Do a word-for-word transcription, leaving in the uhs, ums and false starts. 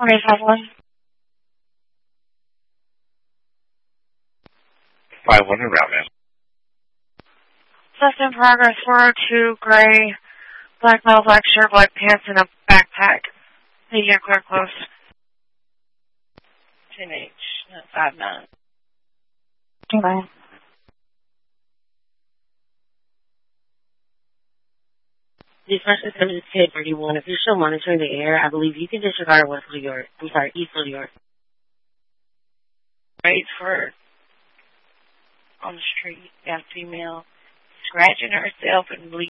twenty-five one. five one around, man. Theft in progress, four oh two, gray, black belt, black shirt, black pants, and a backpack. Media clear close. ten H, five nine. Okay. The first attempt is ten thirty-one. If you're still monitoring the air, I believe you can disregard West New York. I'm sorry, East New York. Right for on the street, got a female scratching herself and bleeding.